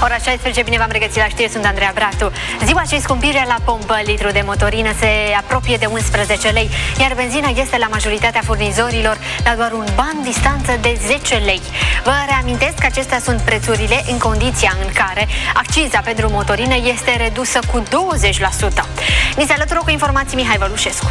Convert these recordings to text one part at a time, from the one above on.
Ora 16, bine v-am regăsit la știri, sunt Andreea Bratu. Ziua și scumpirea la pompă, litru de motorină se apropie de 11 lei, iar benzina este la majoritatea furnizorilor la doar un ban distanță de 10 lei. Vă reamintesc că acestea sunt prețurile în condiția în care acciza pentru motorină este redusă cu 20%. Ni se alătură cu informații Mihai Vălușescu.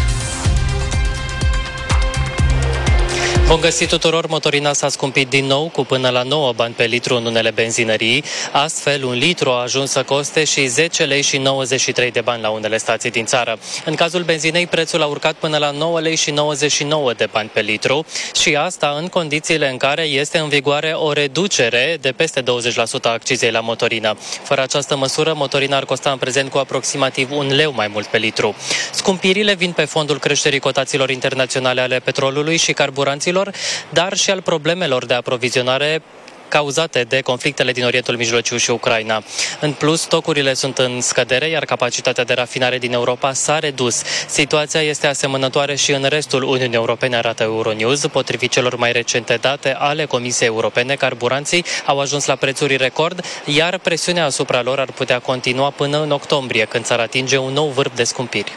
Bun găsit tuturor, motorina s-a scumpit din nou cu până la 9 bani pe litru în unele benzinării. Astfel, un litru a ajuns să coste și 10 lei și 93 de bani la unele stații din țară. În cazul benzinei, prețul a urcat până la 9 lei și 99 de bani pe litru și asta în condițiile în care este în vigoare o reducere de peste 20% a accizei la motorină. Fără această măsură, motorina ar costa în prezent cu aproximativ 1 leu mai mult pe litru. Scumpirile vin pe fondul creșterii cotațiilor internaționale ale petrolului și carburanților, dar și al problemelor de aprovizionare cauzate de conflictele din Orientul Mijlociu și Ucraina. În plus, stocurile sunt în scădere, iar capacitatea de rafinare din Europa s-a redus. Situația este asemănătoare și în restul Uniunii Europene, arată Euronews. Potrivit celor mai recente date ale Comisiei Europene, carburanții au ajuns la prețuri record, iar presiunea asupra lor ar putea continua până în octombrie, când s-ar atinge un nou vârf de scumpiri.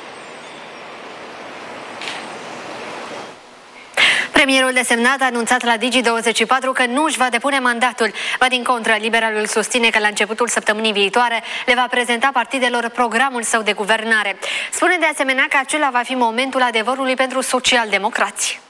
Premierul desemnat a anunțat la Digi24 că nu își va depune mandatul. Va din contră, liberalul susține că la începutul săptămânii viitoare le va prezenta partidelor programul său de guvernare. Spune de asemenea că acela va fi momentul adevărului pentru socialdemocrați.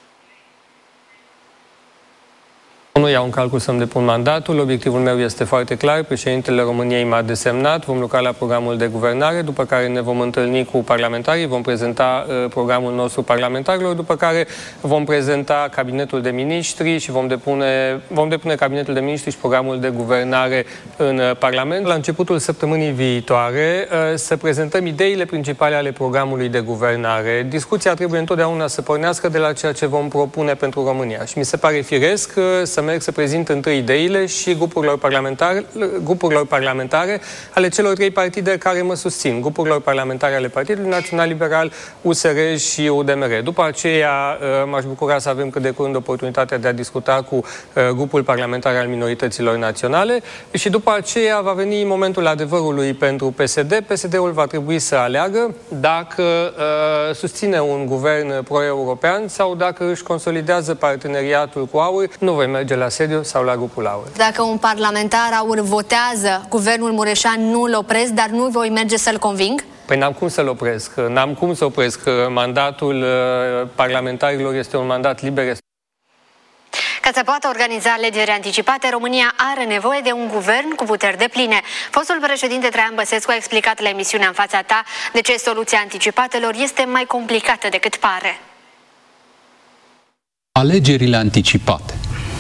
Nu iau în calcul să-mi depun mandatul, obiectivul meu este foarte clar, președintele României m-a desemnat, vom lucra la programul de guvernare, după care ne vom întâlni cu parlamentarii, vom prezenta programul nostru parlamentarilor, după care vom prezenta cabinetul de miniștri și vom depune cabinetul de miniștri și programul de guvernare în Parlament. La începutul săptămânii viitoare să prezentăm ideile principale ale programului de guvernare. Discuția trebuie întotdeauna să pornească de la ceea ce vom propune pentru România și mi se pare firesc să merg să prezint întâi ideile și grupurilor parlamentare ale celor 3 partide care mă susțin, grupurilor parlamentare ale Partidului Național Liberal, USR și UDMR. După aceea m-aș bucura să avem cât de curând oportunitatea de a discuta cu grupul parlamentar al minorităților naționale și după aceea va veni momentul adevărului pentru PSD. PSD-ul va trebui să aleagă dacă susține un guvern pro-european sau dacă își consolidează parteneriatul cu AUR. Nu voi merge la sediu sau la grupul AUR. Dacă un parlamentar AUR votează guvernul Mureșan, nu-l opresc, dar nu voi merge să-l conving? Păi n-am cum să-l opresc. N-am cum să opresc. Mandatul parlamentarilor este un mandat liber. Ca să poată organiza alegeri anticipate, România are nevoie de un guvern cu puteri depline. Fostul președinte Traian Băsescu a explicat la emisiunea În fața ta de ce soluția anticipatelor este mai complicată decât pare. Alegerile anticipate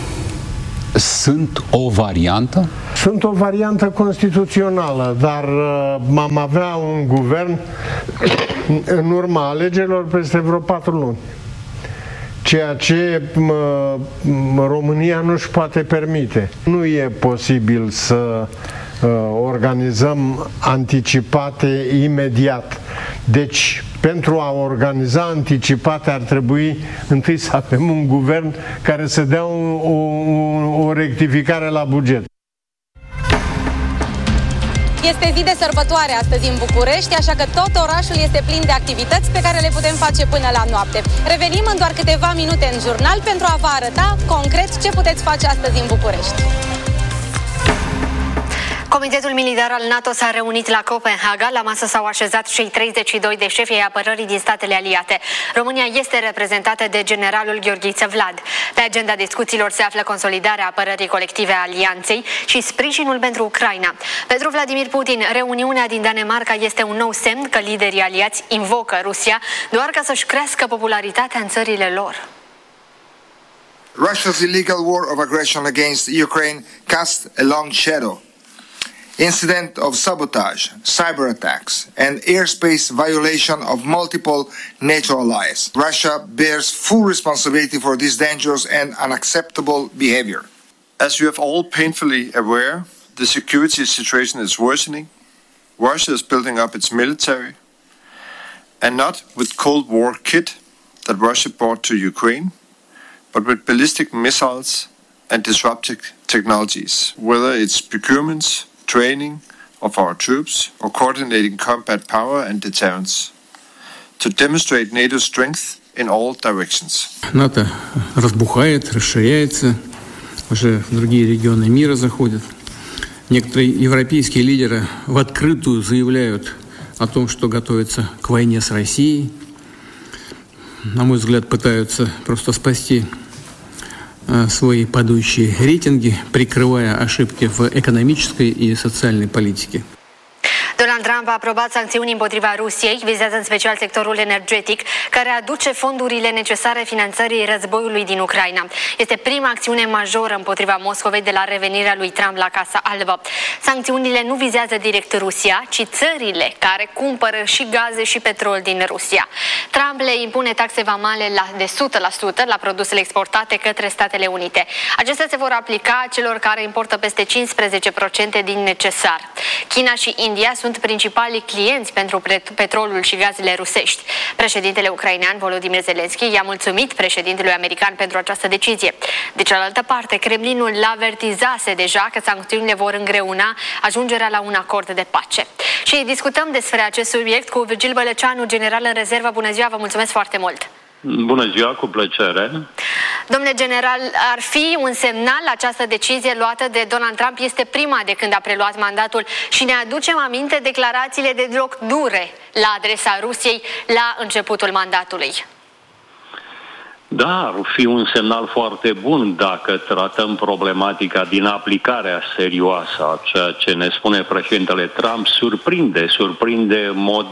sunt o variantă? Sunt o variantă constituțională, dar am avea un guvern în urma alegerilor peste vreo 4 luni. Ceea ce România nu își poate permite. Nu e posibil să organizăm anticipate imediat. Deci, pentru a organiza anticipate ar trebui întâi să avem un guvern care să dea o rectificare la buget. Este zi de sărbătoare astăzi în București, așa că tot orașul este plin de activități pe care le putem face până la noapte. Revenim în doar câteva minute în jurnal pentru a vă arăta concret ce puteți face astăzi în București. Comitetul militar al NATO s-a reunit la Copenhaga. La masă s-au așezat cei 32 de șefi ai apărării din statele aliate. România este reprezentată de generalul Gheorghiță Vlad. Pe agenda discuțiilor se află consolidarea apărării colective a alianței și sprijinul pentru Ucraina. Pentru Vladimir Putin, reuniunea din Danemarca este un nou semn că liderii aliați invocă Rusia doar ca să-și crească popularitatea în țările lor. Russia's illegal war of aggression against Ukraine cast a long shadow. Incident of sabotage, cyber attacks, and airspace violation of multiple NATO allies. Russia bears full responsibility for this dangerous and unacceptable behavior. As you are all painfully aware, the security situation is worsening. Russia is building up its military, and not with Cold War kit that Russia brought to Ukraine, but with ballistic missiles and disruptive technologies, whether it's procurements training of our troops or coordinating combat power and deterrence to demonstrate NATO's strength in all directions. НАТО разбухает, расширяется, уже в другие регионы мира заходит. Некоторые европейские лидеры в открытую заявляют о том, что готовятся к войне с Россией. На мой взгляд, пытаются просто спасти свои падающие рейтинги, прикрывая ошибки в экономической и социальной политике. Donald Trump a aprobat sancțiuni împotriva Rusiei, vizează în special sectorul energetic, care aduce fondurile necesare finanțării războiului din Ucraina. Este prima acțiune majoră împotriva Moscovei de la revenirea lui Trump la Casa Albă. Sancțiunile nu vizează direct Rusia, ci țările care cumpără și gaze și petrol din Rusia. Trump le impune taxe vamale de 100% la produsele exportate către Statele Unite. Acestea se vor aplica celor care importă peste 15% din necesar. China și India sunt principalii clienți pentru petrolul și gazele rusești. Președintele ucrainean Volodymyr Zelensky i-a mulțumit președintelui american pentru această decizie. De cealaltă parte, Kremlinul l-avertizase deja că sancțiunile vor îngreuna ajungerea la un acord de pace. Și discutăm despre acest subiect cu Virgil Bălăceanu, general în rezervă. Bună ziua, vă mulțumesc foarte mult! Bună ziua, cu plăcere! Domnule general, ar fi un semnal această decizie luată de Donald Trump? Este prima de când a preluat mandatul și ne aducem aminte declarațiile de deloc dure la adresa Rusiei la începutul mandatului. Da, ar fi un semnal foarte bun dacă tratăm problematica din aplicarea serioasă a ceea ce ne spune președintele Trump. Surprinde în mod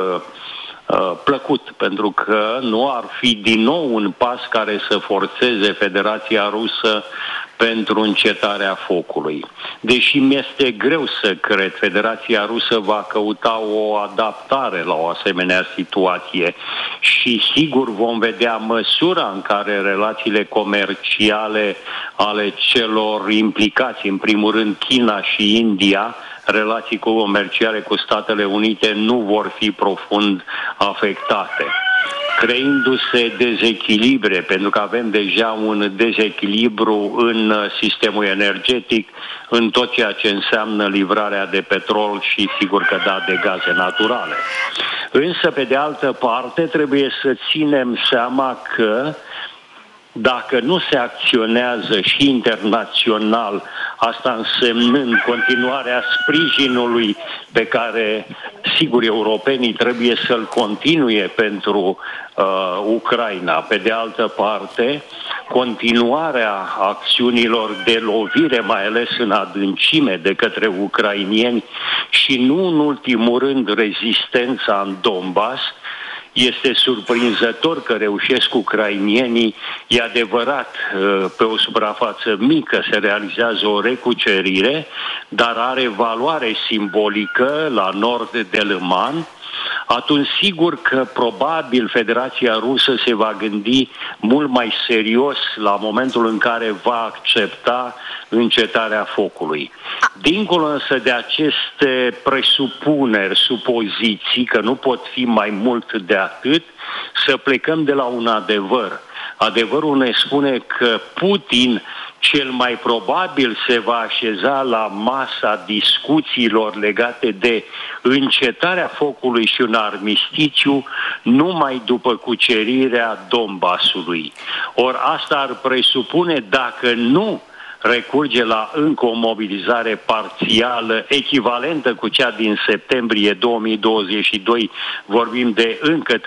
plăcut, pentru că nu ar fi din nou un pas care să forțeze Federația Rusă pentru încetarea focului. Deși mi-este greu să cred, Federația Rusă va căuta o adaptare la o asemenea situație și sigur vom vedea măsura în care relațiile comerciale ale celor implicați, în primul rând China și India, relații comerciale cu Statele Unite nu vor fi profund afectate, creându-se dezechilibre, pentru că avem deja un dezechilibru în sistemul energetic, în tot ceea ce înseamnă livrarea de petrol și, sigur că da, de gaze naturale. Însă, pe de altă parte, trebuie să ținem seama că dacă nu se acționează și internațional, asta însemnând continuarea sprijinului pe care, sigur, europenii trebuie să-l continue pentru Ucraina. Pe de altă parte, continuarea acțiunilor de lovire, mai ales în adâncime de către ucrainieni și nu în ultimul rând rezistența în Donbass, este surprinzător că reușesc ucrainienii, e adevărat, pe o suprafață mică se realizează o recucerire, dar are valoare simbolică la nord de Lăman. Atunci sigur că probabil Federația Rusă se va gândi mult mai serios la momentul în care va accepta încetarea focului. Dincolo însă de aceste presupuneri, supoziții, că nu pot fi mai mult de atât, să plecăm de la un adevăr. Adevărul ne spune că Putin cel mai probabil se va așeza la masa discuțiilor legate de încetarea focului și un armistițiu numai după cucerirea Donbassului. Ori asta ar presupune, dacă nu recurge la încă o mobilizare parțială echivalentă cu cea din septembrie 2022, vorbim de încă 300-350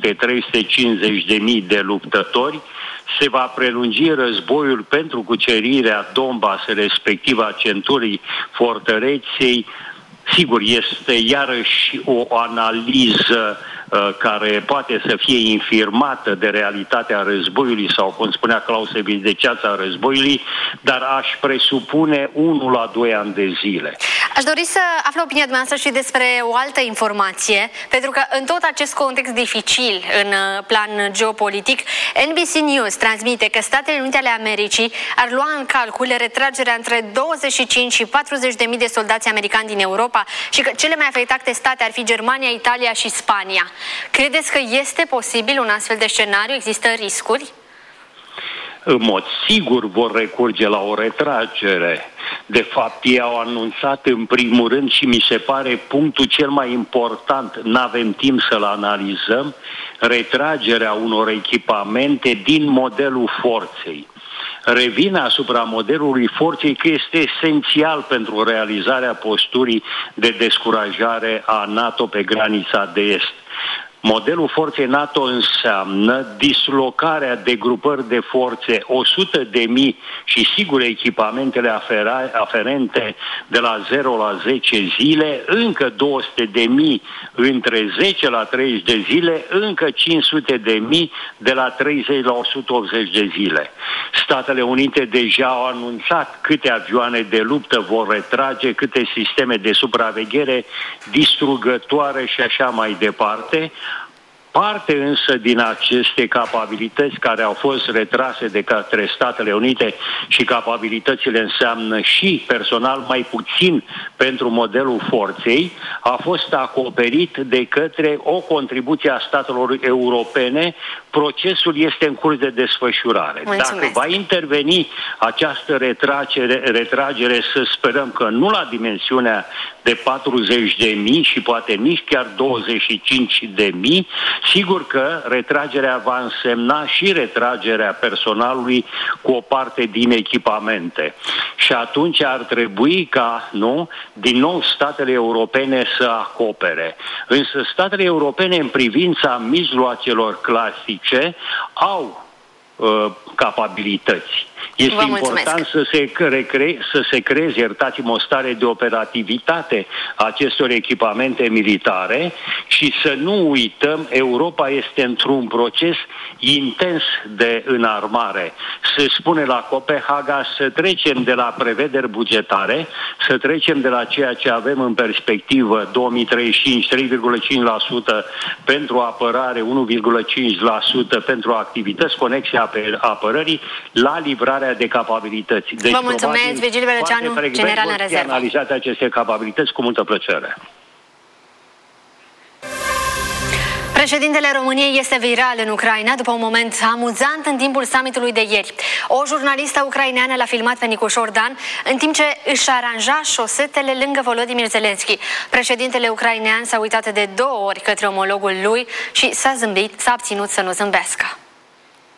de mii de luptători, se va prelungi războiul pentru cucerirea Donbass, respectiv a centurii fortăreței. Sigur, este iarăși o analiză care poate să fie infirmată de realitatea războiului sau, cum spunea Clausewitz, de ceața războiului, dar aș presupune 1 la 2 ani de zile. Aș dori să aflu opinia dumneavoastră și despre o altă informație, pentru că în tot acest context dificil în plan geopolitic, NBC News transmite că Statele Unite ale Americii ar lua în calcul retragerea între 25 și 40.000 de soldați americani din Europa și că cele mai afectate state ar fi Germania, Italia și Spania. Credeți că este posibil un astfel de scenariu? Există riscuri? în mod sigur vor recurge la o retragere. De fapt, ei au anunțat în primul rând, și mi se pare punctul cel mai important, n-avem timp să-l analizăm, retragerea unor echipamente din modelul forței. Revin asupra modelului forței că este esențial pentru realizarea posturii de descurajare a NATO pe granița de est. Modelul forței NATO înseamnă dislocarea de grupări de forțe 100.000 și sigur echipamentele aferente de la 0 la 10 zile, încă 200.000 între 10 la 30 de zile, încă 500.000 de la 30 la 180 de zile. Statele Unite deja au anunțat câte avioane de luptă vor retrage, câte sisteme de supraveghere distrugătoare și așa mai departe. Parte însă din aceste capabilități care au fost retrase de către Statele Unite și capabilitățile înseamnă și personal mai puțin pentru modelul forței, a fost acoperit de către o contribuție a statelor europene. Procesul este în curs de desfășurare. Mulțumesc. Dacă va interveni această retragere, să sperăm că nu la dimensiunea de 40.000 și poate nici chiar 25.000, sigur că retragerea va însemna și retragerea personalului cu o parte din echipamente. Și atunci ar trebui ca, din nou statele europene să acopere. Însă statele europene în privința mijloacelor clasice au capabilități. Este important să se creeze, iertați-mă, o stare de operativitate a acestor echipamente militare și să nu uităm, Europa este într-un proces intens de înarmare. Se spune la Copenhaga să trecem de la prevederi bugetare, să trecem de la ceea ce avem în perspectivă 2035, 3,5% pentru apărare, 1,5% pentru activități conexe apărării, la livrarea de capabilități. Deci, vă mulțumesc, Virgil Veleceanu, general în rezervă. Analizate aceste capabilități cu multă plăcere. Președintele României este viral în Ucraina după un moment amuzant în timpul summitului de ieri. O jurnalistă ucraineană l-a filmat pe Nicu Șordan în timp ce își aranja șosetele lângă Volodymyr Zelensky. Președintele ucrainean s-a uitat de 2 ori către omologul lui și s-a zâmbit, s-a abținut să nu zâmbească.